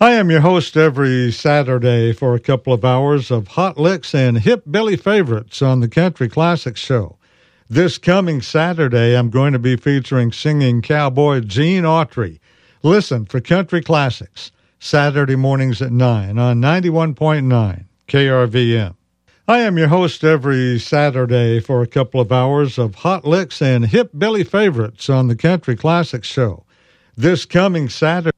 I am your host every Saturday for a couple of hours of hot licks and hip billy favorites on the Country Classics Show. This coming Saturday, I'm going to be featuring singing cowboy Gene Autry. Listen for Country Classics, Saturday mornings at 9 on 91.9 KRVM. I am your host every Saturday for a couple of hours of hot licks and hip billy favorites on the Country Classics Show. This coming Saturday,